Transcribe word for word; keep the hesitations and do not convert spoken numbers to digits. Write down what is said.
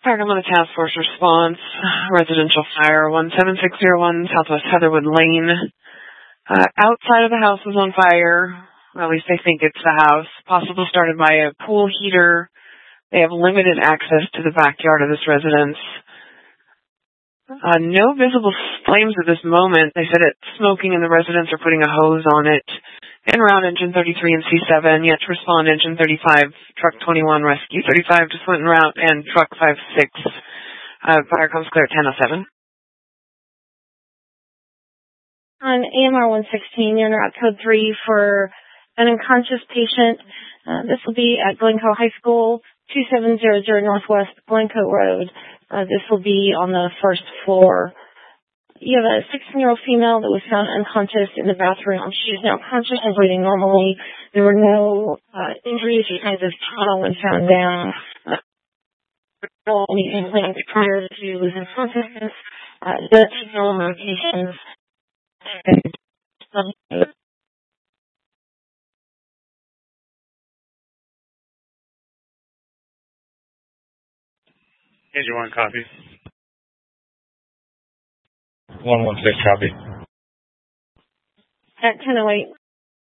Sacramento Task Force response, residential fire, one seven six zero one Southwest Heatherwood Lane. Uh, outside of the house was on fire. Well, at least they think it's the house. Possible started by a pool heater. They have limited access to the backyard of this residence. Uh, no visible flames at this moment. They said it's smoking and the residents are putting a hose on it. En route, engine thirty-three and C seven. Yet to respond, engine thirty-five, truck twenty-one, rescue thirty-five, just went en route, and truck five six. Uh, fire comes clear at ten oh seven. On A M R one sixteen, you're en route code three for an unconscious patient. Uh, this will be at Glencoe High School, two seven zero zero Northwest Glencoe Road. Uh, this will be on the first floor. You have a sixteen-year-old female that was found unconscious in the bathroom. She is now conscious and breathing normally. There were no uh, injuries or signs of trauma when found down. Uh, any implants prior to losing consciousness. Uh, does take no medications. Engine one copy. one one six copy. At ten oh eight,